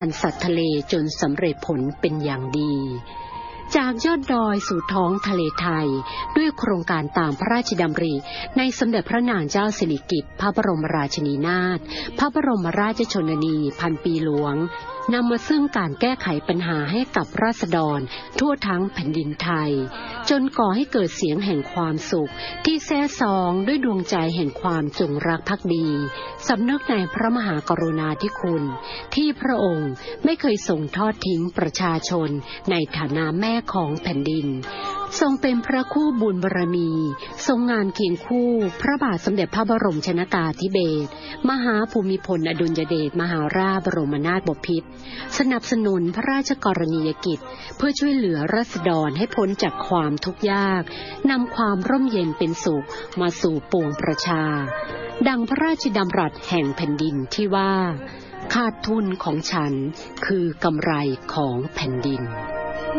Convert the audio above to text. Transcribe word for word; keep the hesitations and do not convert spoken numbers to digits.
สัตว์ทะเลจนสำเร็จผลเป็นอย่างดีจากยอดดอยสู่ท้องทะเลไทยด้วยโครงการตามพระราชดำริในสมเด็จพระนางเจ้าสิริกิติ์พระบรมราชินีนาถพระบรมราชชนนีพันปีหลวงนำมาซึ่งการแก้ไขปัญหาให้กับราษฎรทั่วทั้งแผ่นดินไทยจนก่อให้เกิดเสียงแห่งความสุขที่แซ่ซองด้วยดวงใจแห่งความจงรักภักดีสำนึกในพระมหากรุณาธิคุณที่พระองค์ไม่เคยทรงทอดทิ้งประชาชนในฐานะแม่ของแผ่นดินทรงเป็นพระคู่บุญบารมีทรงงานเคียงคู่พระบาทสมเด็จพระบรมชนกาธิเบศรมหาภูมิพลอดุลยเดชมหาราชบรมนาถบพิตรสนับสนุนพระราชกรณียกิจเพื่อช่วยเหลือราษฎรให้พ้นจากความทุกข์ยากนำความร่มเย็นเป็นสุขมาสู่ปวงประชาดังพระราชดำรัสแห่งแผ่นดินที่ว่าขาดทุนของฉันคือกำไรของแผ่นดิน